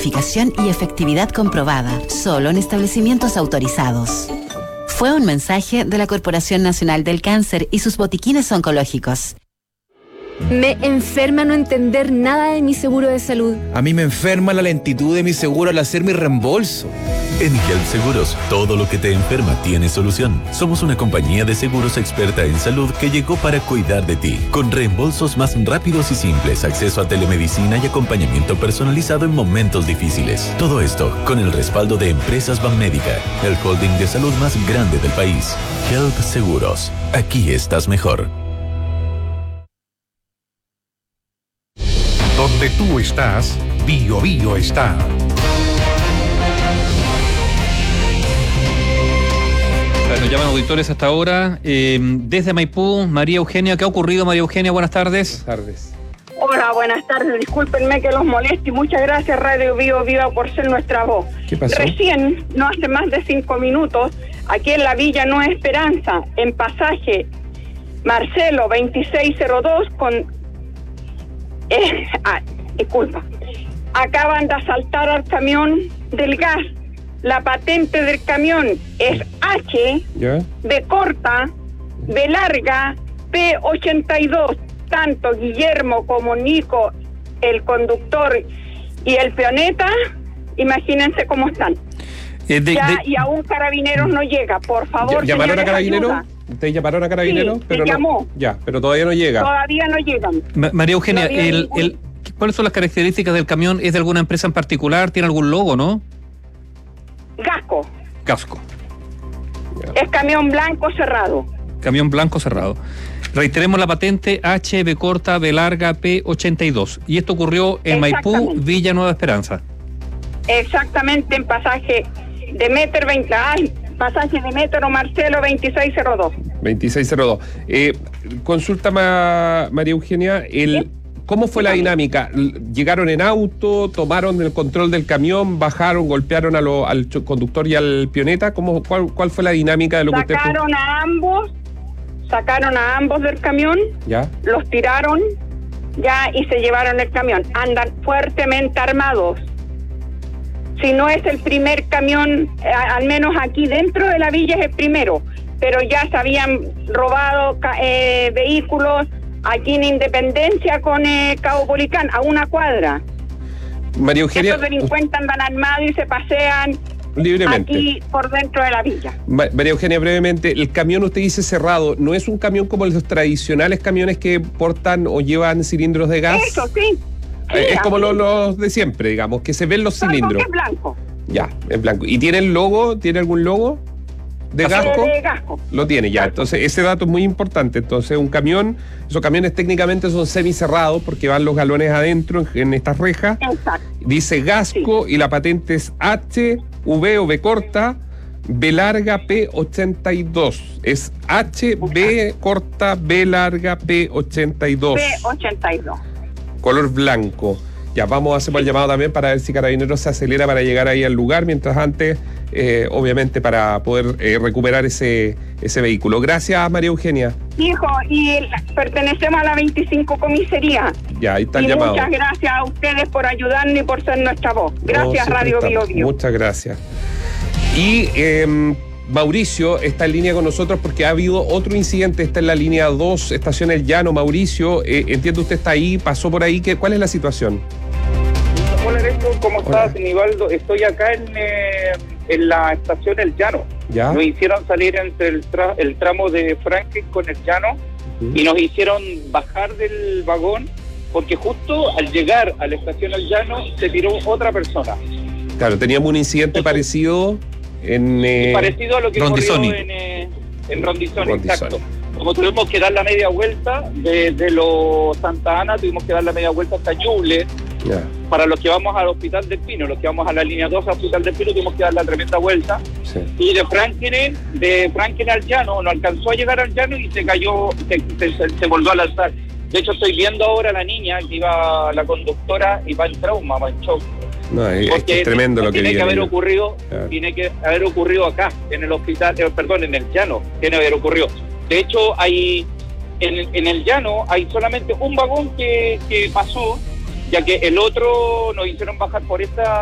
certificación y efectividad comprobada, solo en establecimientos autorizados. Fue un mensaje de la Corporación Nacional del Cáncer y sus botiquines oncológicos. Me enferma no entender nada de mi seguro de salud. A mí me enferma la lentitud de mi seguro al hacer mi reembolso. En Health Seguros, todo lo que te enferma tiene solución. Somos una compañía de seguros experta en salud que llegó para cuidar de ti. Con reembolsos más rápidos y simples, acceso a telemedicina y acompañamiento personalizado en momentos difíciles. Todo esto con el respaldo de Empresas Banmédica, el holding de salud más grande del país. Health Seguros. Aquí estás mejor. Donde tú estás, Bio Bio está. Nos llaman auditores hasta ahora. Desde Maipú, María Eugenia. ¿Qué ha ocurrido, María Eugenia? Buenas tardes. Buenas tardes. Hola, buenas tardes. Discúlpenme que los moleste y muchas gracias, Radio Bio Viva, por ser nuestra voz. ¿Qué pasó? Recién, no hace más de 5 minutos, aquí en la Villa Nueva Esperanza, en pasaje Marcelo 2602 disculpa. Acaban de asaltar al camión del gas. La patente del camión es H, ¿Ya? B corta, B larga, P82. Tanto Guillermo como Nico, el conductor y el peoneta, imagínense cómo están. Y aún Carabineros no llega, por favor. ¿Llamaron a Carabineros? Ayuda. ¿Ustedes llamaron a Carabineros? Sí, pero se llamó. Ya, pero todavía no llega. Todavía no llegan. María Eugenia, ¿cuáles son las características del camión? ¿Es de alguna empresa en particular? ¿Tiene algún logo, no? Gasco. Casco. Es camión blanco cerrado. Camión blanco cerrado. Reiteremos la patente H, B corta, B larga, P82. Y esto ocurrió en Maipú, Villa Nueva Esperanza. Exactamente, en pasaje de Metro 20, pasaje de Metro Marcelo 2602. 2602. Consulta, María Eugenia, ¿cómo fue la dinámica? ¿Llegaron en auto, tomaron el control del camión, bajaron, golpearon al conductor y al pioneta? ¿Cuál fue la dinámica de lo que usted... Sacaron a ambos del camión, ¿Ya? Los tiraron ya y se llevaron el camión. Andan fuertemente armados. Si no es el primer camión, al menos aquí dentro de la villa es el primero, pero ya se habían robado vehículos aquí en Independencia con Cabo Policán, a una cuadra. María Eugenia, estos delincuentes andan armados y se pasean libremente aquí por dentro de la villa. María Eugenia, brevemente, el camión usted dice cerrado, ¿no es un camión como los tradicionales camiones que portan o llevan cilindros de gas? Eso sí. Es como los de siempre, digamos, que se ven los cilindros. Es blanco. Ya, es blanco. ¿Y tiene el logo? ¿Tiene algún logo? ¿De Gasco? De Gasco. Lo tiene ya. Entonces, ese dato es muy importante. Entonces, un camión, esos camiones técnicamente son semicerrados porque van los galones adentro en estas rejas. Exacto. Dice Gasco, sí. Y la patente es H, V o B corta, B larga, P82. Es H, B corta, B larga, P82. P82. Color blanco. Ya, vamos a hacer el llamado también para ver si Carabineros se acelera para llegar ahí al lugar, mientras antes, obviamente, para poder recuperar ese vehículo. Gracias, María Eugenia. Hijo, y pertenecemos a la 25 comisaría. Ya, ahí está el llamado. Muchas gracias a ustedes por ayudarnos y por ser nuestra voz. Gracias, Radio Bio Bio. Muchas gracias. Y Mauricio está en línea con nosotros porque ha habido otro incidente. Está en la línea 2, estación El Llano. Mauricio, entiendo usted está ahí, pasó por ahí. ¿Cuál es la situación? Hola, Néstor, ¿cómo estás, Nivaldo? Estoy acá en la estación El Llano. ¿Ya? Nos hicieron salir entre el tramo de Franklin con El Llano y nos hicieron bajar del vagón porque justo al llegar a la estación El Llano se tiró otra persona. Claro, teníamos un incidente parecido parecido a lo que Rondizoni. ocurrió en Rondizoni, exacto. Como tuvimos que dar la media vuelta desde los Santa Ana, tuvimos que dar la media vuelta hasta Ñuble. Ya. Para los que vamos al Hospital del Pino, los que vamos a la línea 2 al Hospital del Pino, tuvimos que dar la tremenda vuelta. Sí. Y de Franklin al Llano, no alcanzó a llegar al Llano y se cayó, se volvió al alzar. De hecho, estoy viendo ahora a la niña que iba, la conductora, y va en trauma, va en shock. No, es tremendo lo que tiene vive. Que haber ocurrido, claro. Tiene que haber ocurrido acá, en el hospital, en el Llano, tiene que haber ocurrido. De hecho, hay en el Llano hay solamente un vagón que pasó, ya que el otro nos hicieron bajar por esta